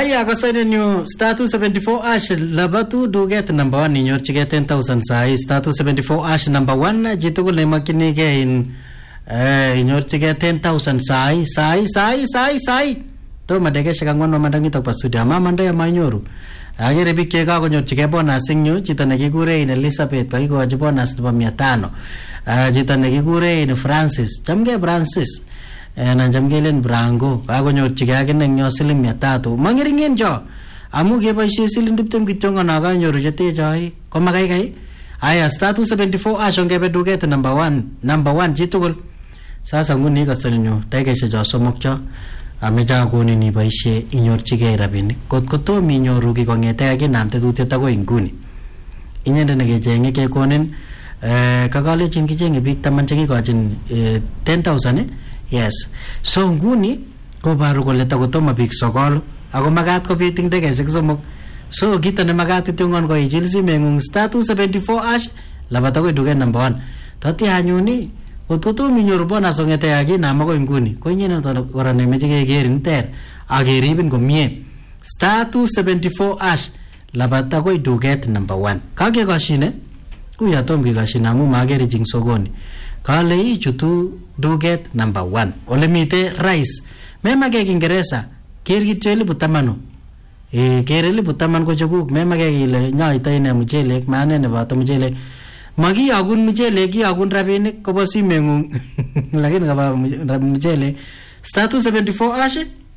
Aya kasane nyo status 74 ash labatu duget number 1 inyorchige 10,000 sai status 74 ash number 1 jitukul ne makinige in inyorchige 10,000 sai to madege shikangwan mamandang itok pasudia mamanda ya manyoru agere bikke ka konyorchige bonus nyo chito nekikure in Elizabeth kakikochi bonus nebo 500 chito nekikure in Francis chamge Francis nanjamgelen brango kakonyorchige akine nyo siling 300 mangiringen jo amu keboisie siling 20 kityo ngana kanyoru chete joi komakai kai aya status 74 ashongebe duget number 1 chitugul sasa nguni kasenyo daikaishe jo somok jo ameja koni ni boisie inyorchige rabinik kotko to minyoru ki kongete akinamte tuteta ko inguni inyende nekechenge kekonin kakalejin kichenge bik taman chekikochin 10,000 yes so nguni kobaru kole takotoma bik sokol ako magat kobit ing dekeshek somok so kito ne magat itungon ko ichil simengung status 74 ash labata ko duket number 1 tati anyuni otkoto minyoru bonus ongete akinama ko inguni ko inyene to kora nemeche kekerin ter akeribin komie status 74 ash labata ko duket number 1 kakekashine kuya tom kekashine amu mageri jing sokoni kale ichutu duget number 1 ole mite rice mema ke Kiingereza kerkityo 10,000 kere 10,000 ko chukuk mema ke ile nyaita ine mchelek maana ne bato mchelek magi agun mchelek ki agun rabinik kobo simengung lakini kaba mchelek status 74 ash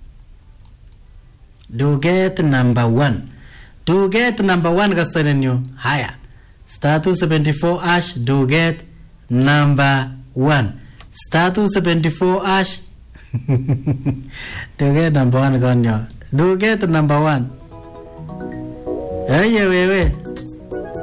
duget number 1 kasanenyo haya status 74 ash duget number 1 status 74 ash duget number 1 konyo duget number 1 wewe